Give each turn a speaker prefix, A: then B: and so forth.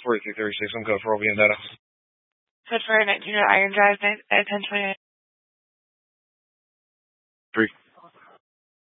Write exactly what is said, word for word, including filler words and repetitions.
A: forty-three thirty-six. I'm code for Vendetta.
B: Code for nineteen Iron Drive, ten twenty-nine.
A: Three.